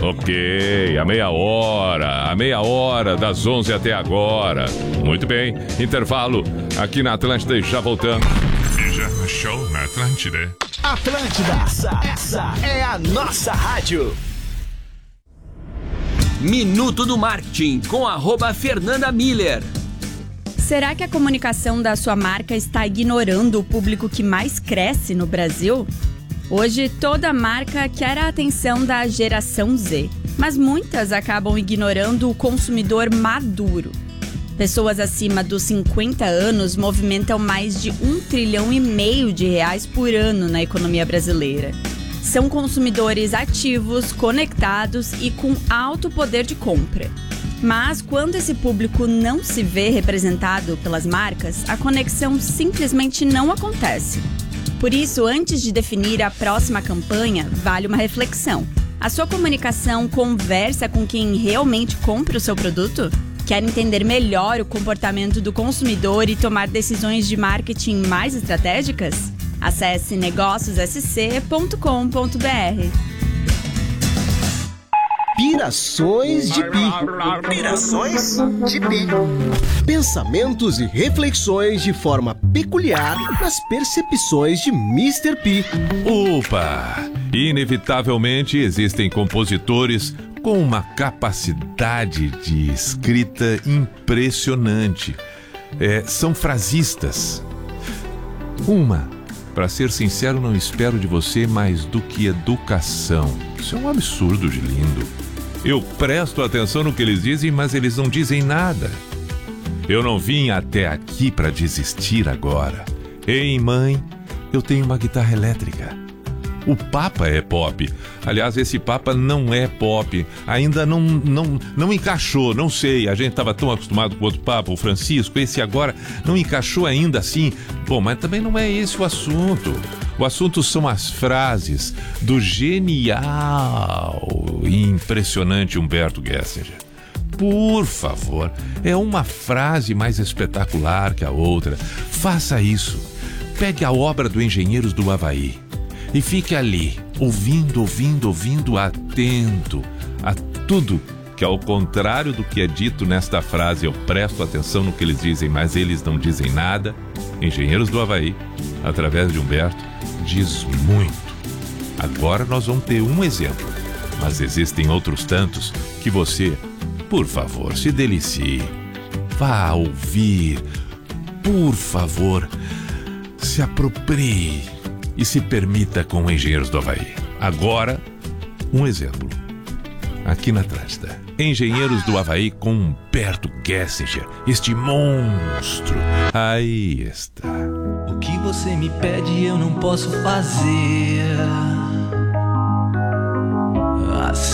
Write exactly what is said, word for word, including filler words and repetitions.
Ok, a meia hora, a meia hora das onze até agora. Muito bem, intervalo aqui na Atlântida e já voltamos. Pijama Show na Atlântida. Atlântida, essa, essa é a nossa rádio. Minuto do Marketing com arroba Fernanda Miller. Será que a comunicação da sua marca está ignorando o público que mais cresce no Brasil? Hoje, toda marca quer a atenção da geração Z, mas muitas acabam ignorando o consumidor maduro. Pessoas acima dos cinquenta anos movimentam mais de um trilhão e meio de reais por ano na economia brasileira. São consumidores ativos, conectados e com alto poder de compra. Mas quando esse público não se vê representado pelas marcas, a conexão simplesmente não acontece. Por isso, antes de definir a próxima campanha, vale uma reflexão. A sua comunicação conversa com quem realmente compra o seu produto? Quer entender melhor o comportamento do consumidor e tomar decisões de marketing mais estratégicas? Acesse negócios s c ponto com ponto b r. Pirações de Pi. Pirações de Pi. Pensamentos e reflexões de forma peculiar nas percepções de mister P. Opa! Inevitavelmente existem compositores com uma capacidade de escrita impressionante. É, são frasistas. Uma, para ser sincero, não espero de você mais do que educação. Isso é um absurdo de lindo. Eu presto atenção no que eles dizem, mas eles não dizem nada. Eu não vim até aqui para desistir agora. Ei, mãe, eu tenho uma guitarra elétrica. O Papa é pop. Aliás, esse Papa não é pop. Ainda não, não, não encaixou, não sei. A gente estava tão acostumado com o outro Papa, o Francisco. Esse agora não encaixou ainda assim. Bom, mas também não é esse o assunto. O assunto são as frases do genial e impressionante Humberto Gessinger. Por favor, é uma frase mais espetacular que a outra. Faça isso. Pegue a obra do Engenheiros do Havaí e fique ali, ouvindo, ouvindo, ouvindo, atento a tudo que, ao contrário do que é dito nesta frase, eu presto atenção no que eles dizem, mas eles não dizem nada. Engenheiros do Havaí, através de Humberto, diz muito. Agora nós vamos ter um exemplo, mas existem outros tantos que você, por favor, se delicie. Vá ouvir, por favor, se aproprie e se permita com Engenheiros do Havaí. Agora, um exemplo. Aqui na Atlântida. Engenheiros do Havaí com Humberto Gessinger. Este monstro. Aí está. O que você me pede eu não posso fazer.